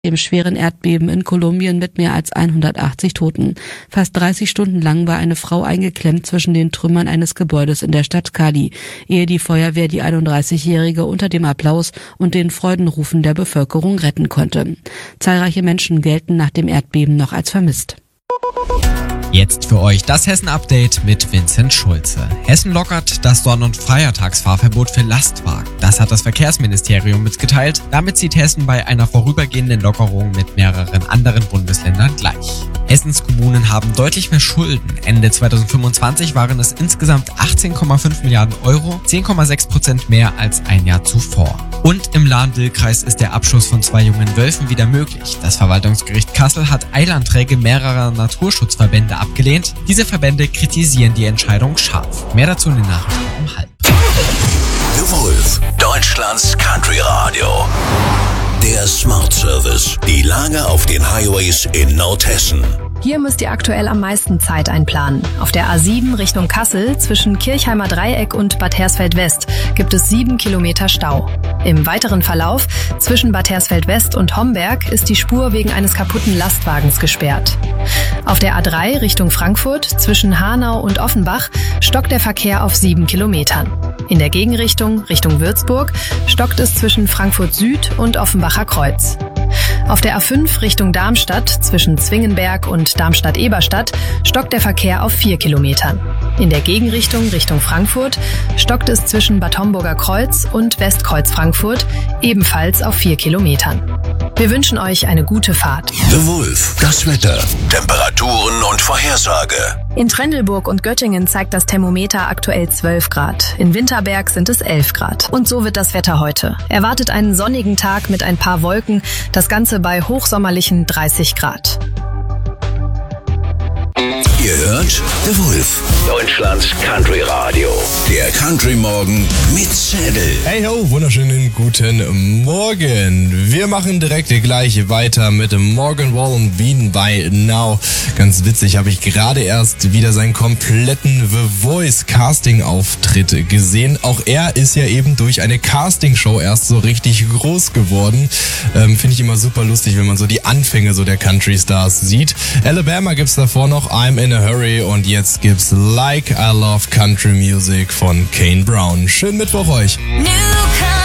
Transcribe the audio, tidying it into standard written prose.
dem schweren Erdbeben in Kolumbien mit mehr als 180 Toten. Fast 30 Stunden lang war eine Frau eingeklemmt zwischen den Trümmern eines Gebäudes in der Stadt Cali, ehe die Feuerwehr die 31-Jährige unter dem Applaus und den Freudenrufen der Bevölkerung retten konnte. Zahlreiche Menschen gelten nach dem Erdbeben noch als vermisst. Jetzt für euch das Hessen-Update mit Vincent Schulze. Hessen lockert das Sonn- und Feiertagsfahrverbot für Lastwagen. Das hat das Verkehrsministerium mitgeteilt. Damit zieht Hessen bei einer vorübergehenden Lockerung mit mehreren anderen Bundesländern gleich. Hessens Kommunen haben deutlich mehr Schulden. Ende 2025 waren es insgesamt 18,5 Milliarden Euro, 10,6% mehr als ein Jahr zuvor. Und im Lahn-Dill-Kreis ist der Abschuss von 2 jungen Wölfen wieder möglich. Das Verwaltungsgericht Kassel hat Eilanträge mehrerer Naturschutzverbände abgelehnt. Diese Verbände kritisieren die Entscheidung scharf. Mehr dazu in den Nachrichten um 12:30. The Wolf, Deutschlands Country Radio. Der Smart Service. Die Lage auf den Highways in Nordhessen. Hier müsst ihr aktuell am meisten Zeit einplanen. Auf der A7 Richtung Kassel zwischen Kirchheimer Dreieck und Bad Hersfeld West gibt es 7 Kilometer Stau. Im weiteren Verlauf zwischen Bad Hersfeld West und Homberg ist die Spur wegen eines kaputten Lastwagens gesperrt. Auf der A3 Richtung Frankfurt zwischen Hanau und Offenbach stockt der Verkehr auf 7 Kilometern. In der Gegenrichtung Richtung Würzburg stockt es zwischen Frankfurt Süd und Offenbacher Kreuz. Auf der A5 Richtung Darmstadt zwischen Zwingenberg und Darmstadt-Eberstadt stockt der Verkehr auf 4 Kilometern. In der Gegenrichtung Richtung Frankfurt stockt es zwischen Bad Homburger Kreuz und Westkreuz Frankfurt ebenfalls auf 4 Kilometern. Wir wünschen euch eine gute Fahrt. The Wolf, das Wetter, Temperaturen und Vorhersage. In Trendelburg und Göttingen zeigt das Thermometer aktuell 12 Grad. In Winterberg sind es 11 Grad. Und so wird das Wetter heute. Erwartet einen sonnigen Tag mit ein paar Wolken, das Ganze bei hochsommerlichen 30 Grad. Ihr hört The Wolf, Deutschlands Country Radio. Der Country Morgen mit Zettel. Hey ho, wunderschönen guten Morgen. Wir machen direkt gleich weiter mit Morgan Wallen, Wien by Now. Ganz witzig, habe ich gerade erst wieder seinen kompletten The Voice Casting-Auftritt gesehen. Auch er ist ja eben durch eine Castingshow erst so richtig groß geworden. Finde ich immer super lustig, wenn man so die Anfänge so der Country Stars sieht. Alabama gibt's davor noch I'm in a Hurry und jetzt gibt's Like I Love Country Music von Kane Brown. Schönen Mittwoch euch. New